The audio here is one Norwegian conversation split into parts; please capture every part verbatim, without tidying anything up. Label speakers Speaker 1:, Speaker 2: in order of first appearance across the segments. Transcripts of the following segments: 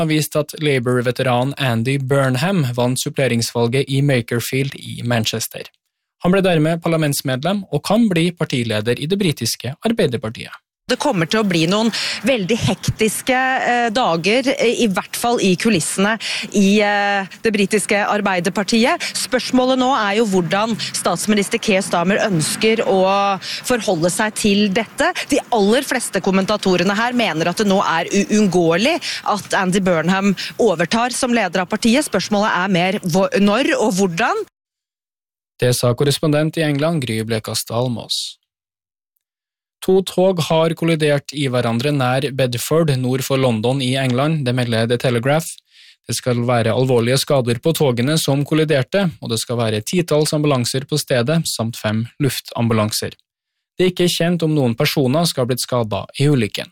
Speaker 1: har vist at Labour-veteran Andy Burnham vant suppleringsvalget i Makerfield i Manchester. Han ble dermed parlamentsmedlem og kan bli partileder i det britiske Arbeiderpartiet.
Speaker 2: Det kommer til å bli noen veldig hektiske eh, dager, i hvert fall i kulissene i eh, det britiske Arbeiderpartiet. Spørsmålet nå er jo hvordan statsminister Keir Starmer ønsker å forholde seg til dette. De aller fleste kommentatorene her mener at det nå er uunngåelig at Andy Burnham overtar som leder av partiet. Spørsmålet er mer når og hvordan.
Speaker 1: Det sa korrespondent i England, Gry Blekastad Almås. To tog har kollidert i hverandre nær Bedford, nord for London i England, det melder The Telegraph. Det skal være alvorlige skader på togene som kolliderte, og det skal være titalls ambulanser på stedet, samt fem luftambulanser. Det er ikke kjent om noen personer skal ha blitt skadet i ulykken.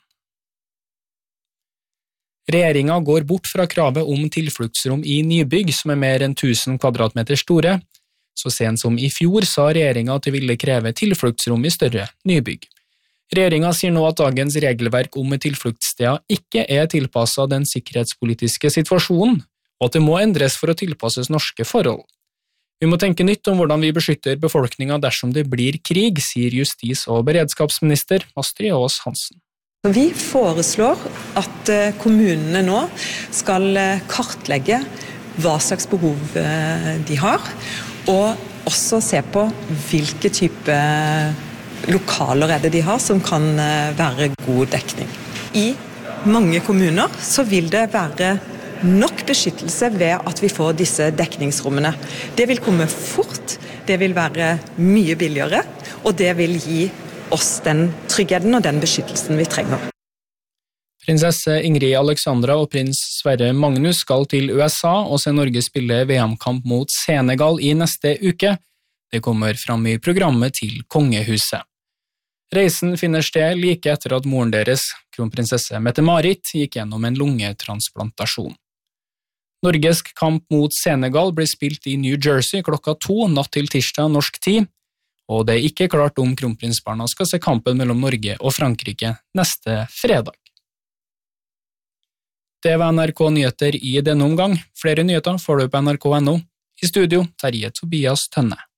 Speaker 1: Regjeringen går bort fra kravet om tilfluktsrom i nybygg som er mer enn tusen kvadratmeter store. Så sent som i fjor sa regjeringen at de ville kreve tilfluktsrom i større nybygg. Regjeringen sier nå at dagens regelverk om tilfluktssteder ikke er tilpasset den sikkerhetspolitiske situasjonen, og at det må endres for å tilpasses norske forhold. Vi må tenke nytt om hvordan vi beskytter befolkningen dersom det blir krig, sier justis- og beredskapsminister Astrid Aas Hansen.
Speaker 3: Vi foreslår at kommunene nå skal kartlegge hva slags behov de har, og også se på hvilke type lokaler er det de har som kan være god dekning. I mange kommuner så vil det være nok beskyttelse ved at vi får disse dekningsrommene. Det vil komme fort, det vil være mye billigere, og det vil gi oss den tryggheten og den beskyttelsen vi trenger.
Speaker 1: Prinsesse Ingrid Alexandra og prins Sverre Magnus skal til U S A og se Norge spille V M-kamp mot Senegal i neste uke. Det kommer fram i programmet til Kongehuset. Reisen finner sted like etter at moren deres, kronprinsesse Mette-Marit, gikk gjennom en lungetransplantasjon. Norges kamp mot Senegal blir spilt i New Jersey klokka to natt til tirsdag norsk tid, og det er ikke klart om kronprinsbarna skal se kampen mellom Norge og Frankrike neste fredag. Det var N R K Nyheter i denne omgang. Flere nyheter får du på N R K punktum no. I studio, Terje Tobias Tønne.